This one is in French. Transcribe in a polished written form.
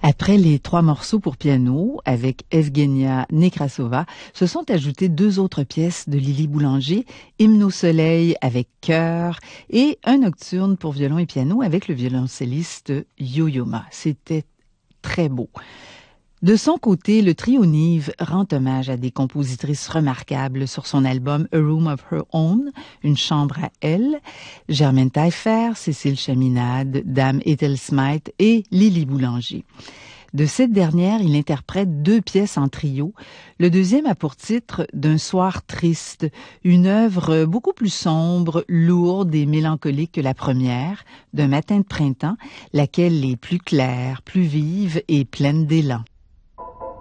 Après les 3 morceaux pour piano avec Evgenia Nekrasova, se sont ajoutées 2 autres pièces de Lily Boulanger, Hymne au soleil avec chœur et un nocturne pour violon et piano avec le violoncelliste Yo-Yo Ma. C'était très beau. De son côté, le trio Nive rend hommage à des compositrices remarquables sur son album A Room of Her Own, Une chambre à elle, Germaine Taillefer, Cécile Chaminade, Dame Ethel Smythe et Lily Boulanger. De cette dernière, il interprète 2 pièces en trio. Le deuxième a pour titre D'un soir triste, une œuvre beaucoup plus sombre, lourde et mélancolique que la première, D'un matin de printemps, laquelle est plus claire, plus vive et pleine d'élan.